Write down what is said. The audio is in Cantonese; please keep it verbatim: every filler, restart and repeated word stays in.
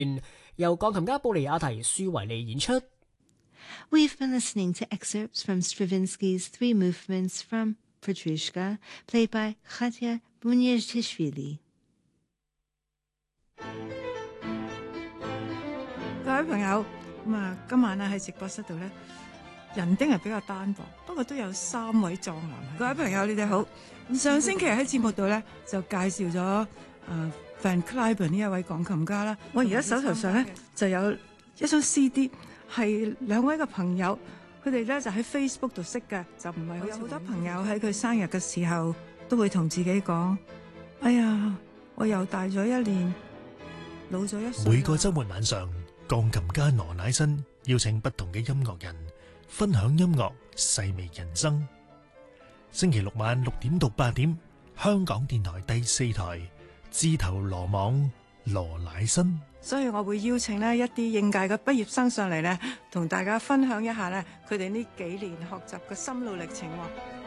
由鋼琴家布利亞提舒維利演出。 We've been listening to excerpts from Stravinsky's three movements from Petrushka, played by Khatya Bunyashvili. 各位朋友，咁啊，今晚啊喺直播室度咧，人丁係比較單薄，不過都有三位壯男。各位朋友，你哋好。上星期喺節目度咧就介紹咗誒 Van Cliburn 呢一位鋼琴家啦。我而家手頭上咧就有一張 C D。係兩位嘅朋友，佢哋咧就喺 Facebook 度識嘅，就唔係好似有好多朋友喺佢生日嘅時候都會同自己講：哎呀，我又大咗一年，老咗一歲。 每個週末晚上，鋼琴家羅乃新邀請不同嘅音樂人分享音樂，細味人生。星期六晚六點到八點，香港電台第四台，自投羅網羅乃新。 所以我會邀請呢一啲應屆嘅畢業生上嚟呢，同大家分享一下呢佢哋呢幾年學習嘅心路歷程。